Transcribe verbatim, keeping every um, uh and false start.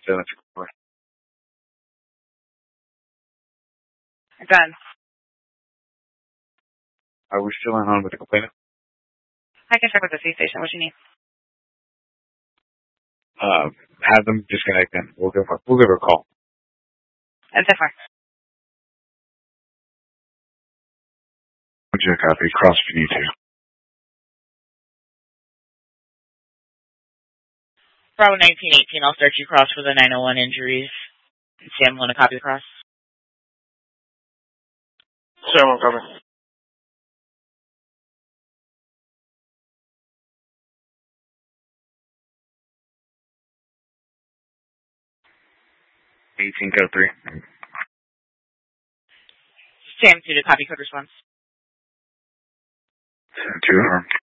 seven two four. Done. Are we still on with the complainant? I can check with the C station. What you need? Uh, have them disconnect and we'll give her, we'll give her a call. That's it, fine. Would you copy? Cross if you need to. Bravo nineteen eighteen, I'll start you cross for the nine oh one injuries. Sam, want to copy the cross? Sam, I'm coming. eighteen code three. Sam, two to copy code response. Two.